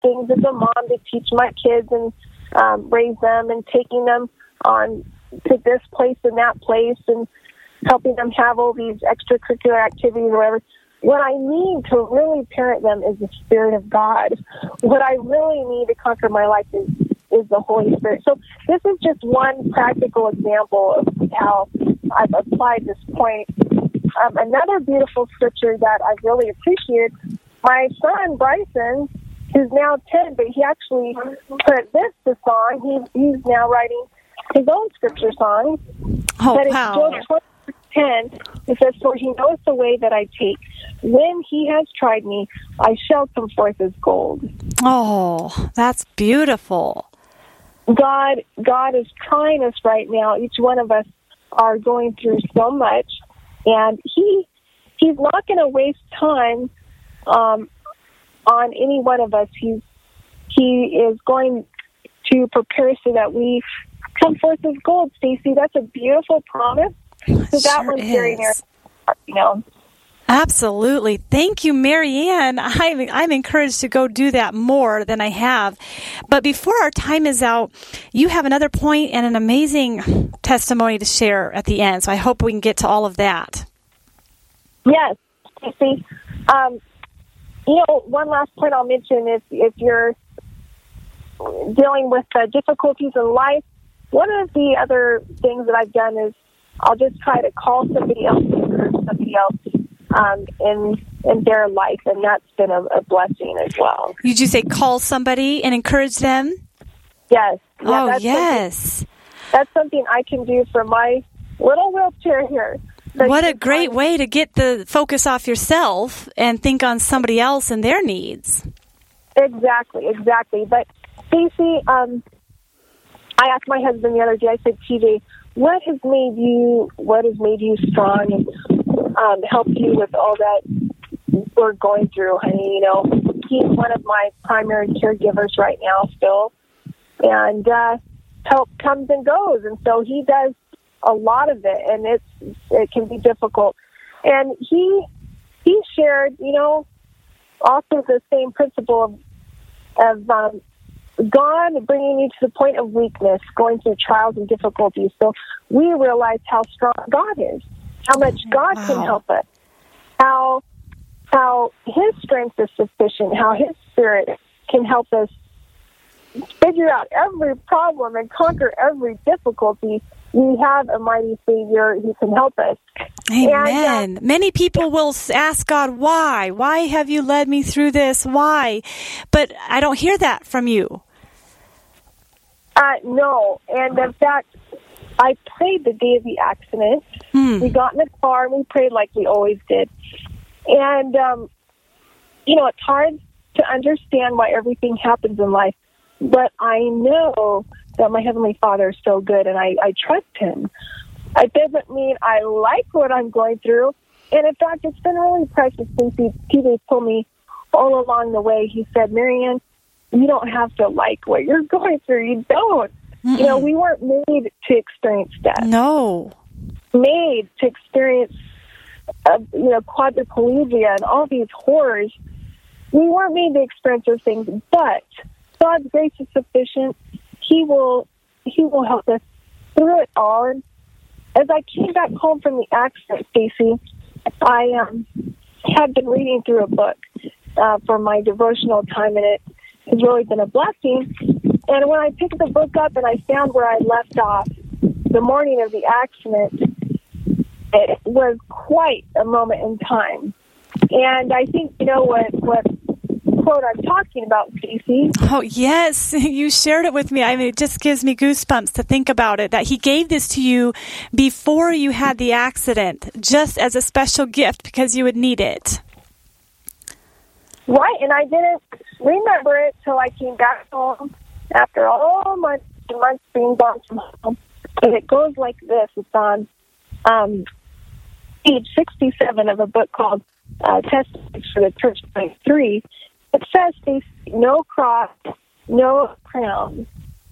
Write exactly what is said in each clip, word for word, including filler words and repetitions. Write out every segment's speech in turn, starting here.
things as a mom to teach my kids and um, raise them and taking them on to this place and that place and helping them have all these extracurricular activities or whatever. What I need to really parent them is the Spirit of God. What I really need to conquer my life is, is the Holy Spirit. So this is just one practical example of how I've applied this point. Um, another beautiful scripture that I really appreciated, my son Bryson, who's now ten, but he actually put this to song. He, he's now writing his own scripture song. Oh, but wow. It's Job ten. It says, "For he knows the way that I take. When he has tried me, I shall come forth as gold." Oh, that's beautiful. God, God is trying us right now. Each one of us are going through so much, and He, He's not going to waste time um, on any one of us. He's He is going to prepare so that we come forth as gold. Stacy, that's a beautiful promise. So that sure one's very near, you know. Absolutely. Thank you, Marianne. I'm, I'm encouraged to go do that more than I have. But before our time is out, you have another point and an amazing testimony to share at the end. So I hope we can get to all of that. Yes, Stacey. Um, you know, one last point I'll mention is if you're dealing with uh, difficulties in life, one of the other things that I've done is I'll just try to call somebody else, encourage somebody else um, in in their life, and that's been a, a blessing as well. Did you say call somebody and encourage them? Yes. Yeah, oh, that's yes. Something, that's something I can do for my little wheelchair here. So what a great find- way to get the focus off yourself and think on somebody else and their needs. Exactly, exactly. But, Stacey, um, I asked my husband the other day, I said, T J, what has made you, what has made you strong and um, helped you with all that we're going through, honey? You know, he's one of my primary caregivers right now still, and uh, help comes and goes, and so he does a lot of it, and it's it can be difficult. And he he shared, you know, also the same principle of, of um, God bringing you to the point of weakness, going through trials and difficulties. So we realize how strong God is, how much God wow. can help us, how how His strength is sufficient, how His Spirit can help us figure out every problem and conquer every difficulty. We have a mighty Savior who can help us. Amen. And, uh, Many people will ask God, why? Why have you led me through this? Why? But I don't hear that from you. Uh, no. And in fact, I prayed the day of the accident. Hmm. We got in the car and we prayed like we always did. And, um, you know, it's hard to understand why everything happens in life. But I know that my Heavenly Father is so good, and I, I trust Him. It doesn't mean I like what I'm going through. And in fact, it's been really precious. Stacey, T J told me all along the way, he said, Marianne, you don't have to like what you're going through. You don't. Mm-mm. You know, we weren't made to experience death. No. Made to experience, uh, you know, quadriplegia and all these horrors. We weren't made to experience those things, but God's grace is sufficient. He will He will help us through it all. And as I came back home from the accident, Stacey, I um, had been reading through a book uh, for my devotional time, and it has really been a blessing. And when I picked the book up and I found where I left off the morning of the accident, it was quite a moment in time. And I think, you know, what what quote I'm talking about, Stacey. Oh, yes. You shared it with me. I mean, it just gives me goosebumps to think about it, that He gave this to you before you had the accident, just as a special gift because you would need it. Right, and I didn't remember it till I came back home after all my months being gone from home. And it goes like this. It's on um, page sixty-seven of a book called uh, Testimonies for the Church twenty-three. It says, no cross, no crown.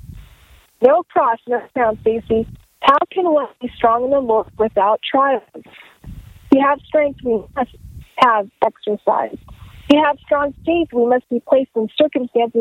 No cross, no crown, Stacey. How can one be strong in the Lord without trials? To have strength, we must have exercise. To have strong faith, we must be placed in circumstances